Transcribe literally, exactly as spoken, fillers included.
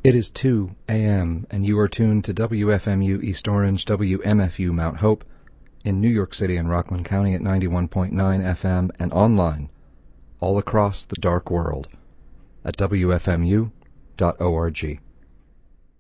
It is two a.m., and you are tuned to W F M U East Orange, W M F U Mount Hope, in New York City and Rockland County at ninety-one point nine F M and online, all across the dark world, at W F M U dot org.